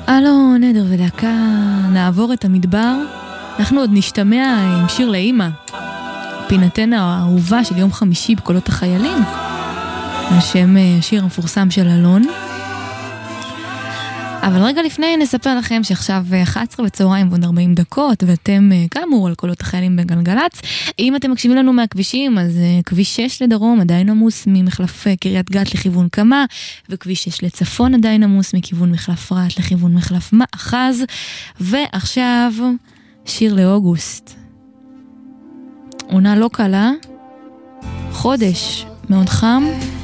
אלון, נדר ודקה, נעבור את המדבר. אנחנו עוד נשתמע עם שיר לאמא, פינתנו האהובה של יום חמישי בקולות החיילים, על שם השיר המפורסם של אלון. אבל רגע לפני נספר לכם שעכשיו 11 בצהריים ועוד 40 דקות, ואתם כאמור על קולות החיילים בגלגלץ. אם אתם מקשיבים לנו מהכבישים, אז כביש 6 לדרום עדיין עמוס ממחלף קריית גת לכיוון קמה, וכביש 6 לצפון עדיין עמוס מכיוון מחלף רעת לכיוון מחלף מאחז. ועכשיו שיר לאוגוסט. עונה לא קלה, חודש מאוד חם,